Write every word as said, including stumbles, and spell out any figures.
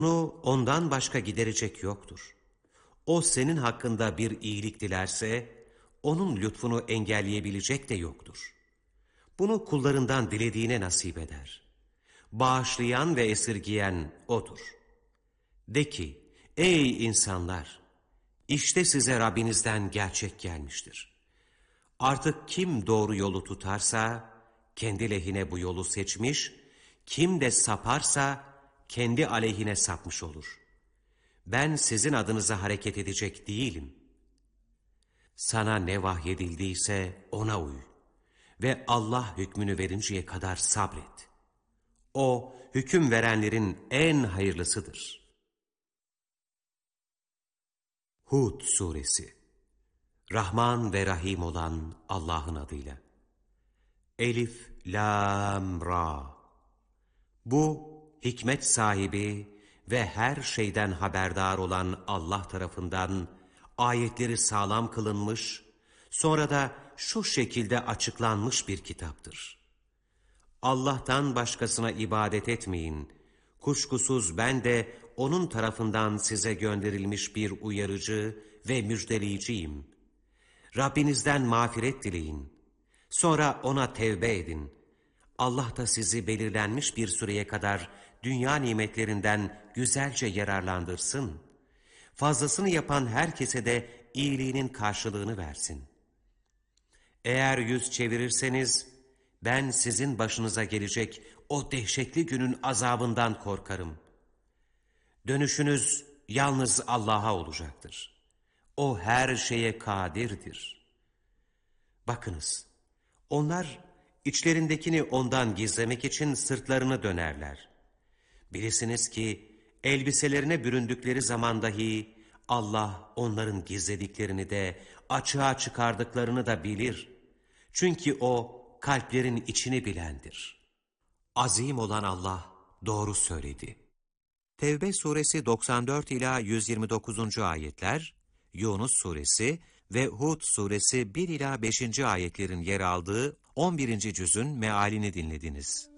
Bunu ondan başka giderecek yoktur. O senin hakkında bir iyilik dilerse, onun lütfunu engelleyebilecek de yoktur. Bunu kullarından dilediğine nasip eder. Bağışlayan ve esirgiyen O'dur. De ki, ey insanlar! İşte size Rabbinizden gerçek gelmiştir. Artık kim doğru yolu tutarsa, kendi lehine bu yolu seçmiş, kim de saparsa, kendi aleyhine sapmış olur. Ben sizin adınıza hareket edecek değilim. Sana ne vahyedildiyse ona uy ve Allah hükmünü verinceye kadar sabret. O, hüküm verenlerin en hayırlısıdır. Hud Suresi. Rahman ve Rahim olan Allah'ın adıyla. Elif, Lam, Ra. Bu, hikmet sahibi ve her şeyden haberdar olan Allah tarafından ayetleri sağlam kılınmış, sonra da şu şekilde açıklanmış bir kitaptır. Allah'tan başkasına ibadet etmeyin. Kuşkusuz ben de onun tarafından size gönderilmiş bir uyarıcı ve müjdeleyiciyim. Rabbinizden mağfiret dileyin. Sonra ona tevbe edin. Allah da sizi belirlenmiş bir süreye kadar dünya nimetlerinden güzelce yararlandırsın. Fazlasını yapan herkese de iyiliğinin karşılığını versin. Eğer yüz çevirirseniz, ben sizin başınıza gelecek o dehşetli günün azabından korkarım. Dönüşünüz yalnız Allah'a olacaktır. O her şeye kadirdir. Bakınız, onlar içlerindekini ondan gizlemek için sırtlarını dönerler. Bilesiniz ki elbiselerine büründükleri zaman dahi Allah onların gizlediklerini de açığa çıkardıklarını da bilir. Çünkü O kalplerin içini bilendir. Azim olan Allah doğru söyledi. Tevbe suresi doksan dört ila yüz yirmi dokuzuncu ayetler, Yunus suresi ve Hud suresi bir ila beşinci ayetlerin yer aldığı on birinci cüzün mealini dinlediniz.